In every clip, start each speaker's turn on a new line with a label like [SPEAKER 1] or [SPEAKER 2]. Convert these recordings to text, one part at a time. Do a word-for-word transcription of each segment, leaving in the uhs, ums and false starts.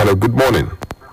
[SPEAKER 1] Hello, good morning.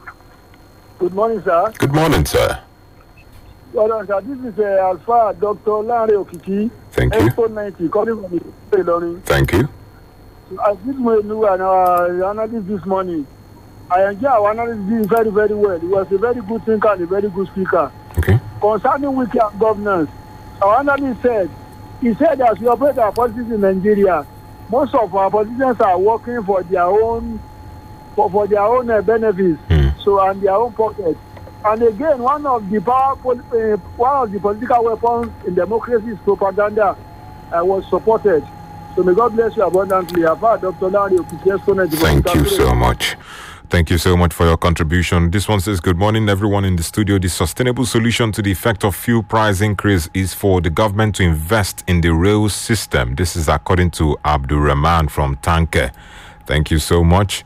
[SPEAKER 2] Good morning, sir.
[SPEAKER 1] Good morning, sir.
[SPEAKER 2] Well done, sir. This is uh, Alpha Doctor Lanre Okiki.
[SPEAKER 1] Thank you.
[SPEAKER 2] Expo ninety, calling from the learning.
[SPEAKER 1] Thank you.
[SPEAKER 2] As this morning, and our analyst this morning, I enjoy our analyst very, very well. He was a very good thinker and a very good speaker.
[SPEAKER 1] Okay.
[SPEAKER 2] Concerning weaker governance, our analyst said, he said as we operate our politics in Nigeria, most of our politicians are working for their own, for, for their own uh, benefits,
[SPEAKER 1] Mm.
[SPEAKER 2] so and their own pockets. And again, one of the powerful, uh, one of the political weapons in democracy is propaganda. Uh, was supported. So may God bless you abundantly. I've had Doctor Larry Okiki.
[SPEAKER 1] Thank you so much. Thank you so much for your contribution. This one says, good morning, everyone in the studio. The sustainable solution to the effect of fuel price increase is for the government to invest in the rail system. This is according to Abdul Rahman from Tanke. Thank you so much.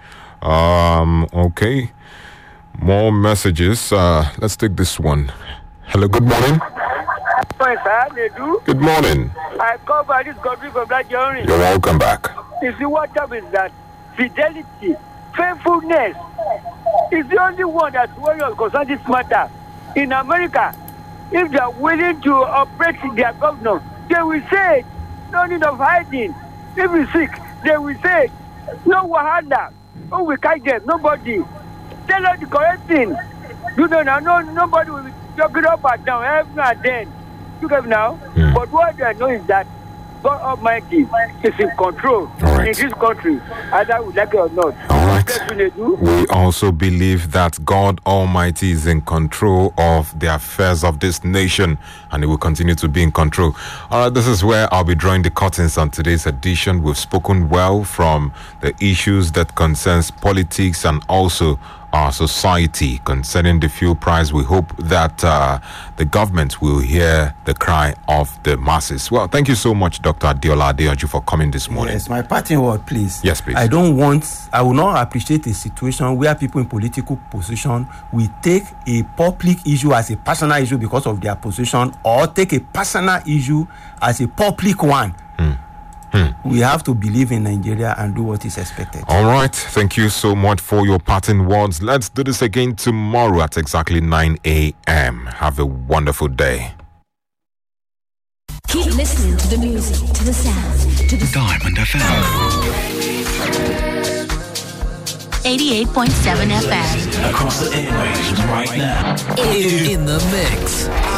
[SPEAKER 1] Um, okay. More messages. Uh, let's take this one. Hello, good morning.
[SPEAKER 3] Hi, sir. They do.
[SPEAKER 1] Good morning.
[SPEAKER 3] I come by this country from that journey.
[SPEAKER 1] You're welcome back.
[SPEAKER 3] You see, what up is that fidelity, faithfulness is the only one that's worrying concerning this matter. In America, if they are willing to operate their governor, they will say, no need of hiding. If we sick, they will say, no wahala. Who will catch them? Nobody. Tell us the correct thing. You know now, no, nobody will be talking up and down every now and then. You get now?
[SPEAKER 1] Mm.
[SPEAKER 3] But what they know is that God Almighty is in control
[SPEAKER 1] right.
[SPEAKER 3] in this country, either we like it or not.
[SPEAKER 1] All right. We also believe that God Almighty is in control of the affairs of this nation, and He will continue to be in control. All right, this is where I'll be drawing the curtains on today's edition. We've spoken well from the issues that concerns politics and also our society concerning the fuel price. We hope that uh, the government will hear the cry of the masses. Well, thank you so much, Doctor Adiola Adeyanju, for coming this morning.
[SPEAKER 4] Yes, my parting word, please.
[SPEAKER 1] Yes, please.
[SPEAKER 4] I don't want, I will not appreciate a situation where people in political position will take a public issue as a personal issue because of their position, or take a personal issue as a public one.
[SPEAKER 1] Hmm. Hmm.
[SPEAKER 4] We have to believe in Nigeria and do what is expected.
[SPEAKER 1] All right. Thank you so much for your parting words. Let's do this again tomorrow at exactly nine a.m. Have a wonderful day.
[SPEAKER 5] Keep listening to the music, to the sound, to the
[SPEAKER 6] Diamond F M.
[SPEAKER 5] eighty-eight point seven F M.
[SPEAKER 6] Across the airwaves right now.
[SPEAKER 5] In, in the mix.